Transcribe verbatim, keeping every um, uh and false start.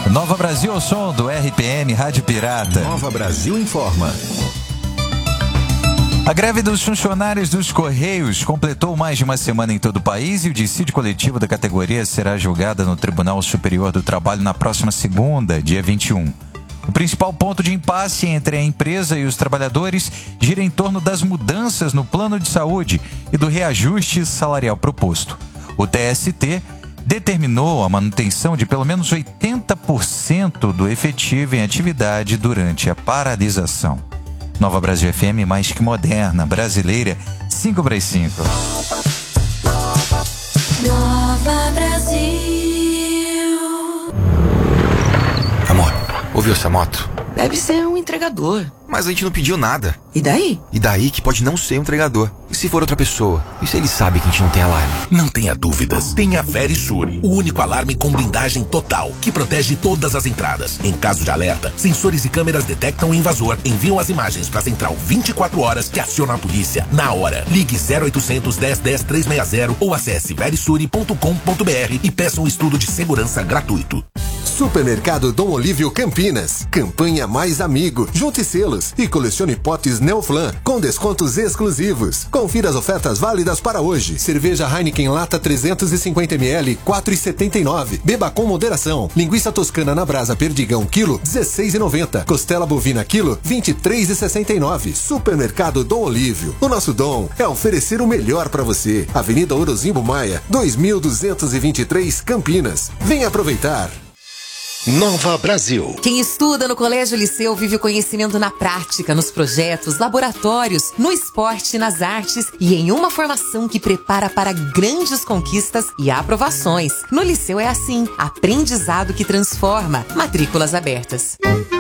Nova Brasil ao som do R P M Rádio Pirata. Nova Brasil informa. A greve dos funcionários dos Correios completou mais de uma semana em todo o país e o dissídio coletivo da categoria será julgado no Tribunal Superior do Trabalho na próxima segunda, dia vinte e um. O principal ponto de impasse entre a empresa e os trabalhadores gira em torno das mudanças no plano de saúde e do reajuste salarial proposto. O T S T determinou a manutenção de pelo menos oitenta por cento do efetivo em atividade durante a paralisação. Nova Brasil F M, mais que moderna, brasileira, cinco para as cinco. Nova Brasil. Amor, ouviu essa moto? Deve ser um entregador. Mas a gente não pediu nada. E daí? E daí que pode não ser um entregador. E se for outra pessoa? E se ele sabe que a gente não tem alarme? Não tenha dúvidas. Tenha Verisur, o único alarme com blindagem total, que protege todas as entradas. Em caso de alerta, sensores e câmeras detectam o invasor, enviam as imagens para a central vinte e quatro horas que aciona a polícia na hora. Ligue zero oitocentos, dez, dez, trezentos e sessenta ou acesse verisure ponto com ponto br e peça um estudo de segurança gratuito. Supermercado Dom Olívio Campinas. Campanha Mais Amigo. Junte selos e colecione potes Neoflan com descontos exclusivos. Confira as ofertas válidas para hoje. Cerveja Heineken Lata trezentos e cinquenta mililitros, quatro reais e setenta e nove centavos. Beba com moderação. Linguiça toscana na brasa Perdigão, quilo, dezesseis reais e noventa centavos. Costela bovina, quilo, vinte e três reais e sessenta e nove centavos. Supermercado Dom Olívio. O nosso dom é oferecer o melhor para você. Avenida Orozimbo Maia, dois mil duzentos e vinte e três, Campinas. Venha aproveitar. Nova Brasil. Quem estuda no Colégio Liceu vive o conhecimento na prática, nos projetos, laboratórios, no esporte, nas artes e em uma formação que prepara para grandes conquistas e aprovações. No Liceu é assim, aprendizado que transforma. Matrículas abertas.